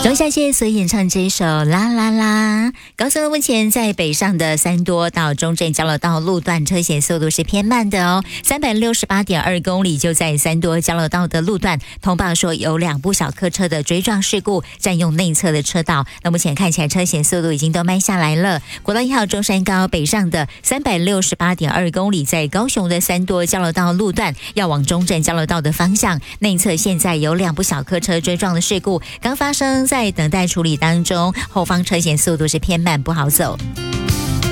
中小谢所演唱这一首啦啦啦。高速目前在北上的三多到中正交流道路段车险速度是偏慢的哦，368.2公里就在三多交流道的路段，通报说有2部小客车的追撞事故，占用内侧的车道。那目前看起来车险速度已经都慢下来了。国道1号中山高北上的368.2公里，在高雄的三多交流道路段要往中正交流道的方向，内侧现在有2部小客车追撞的事故，刚发生在等待处理当中，后方车险速度是偏慢，不好走。